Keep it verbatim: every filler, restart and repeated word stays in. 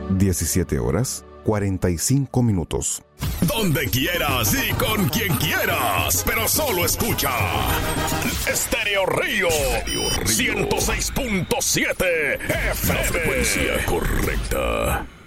diecisiete horas, cuarenta y cinco minutos. Donde quieras y con quien quieras, pero solo escucha Estéreo Río, ciento seis punto siete F M. La frecuencia correcta.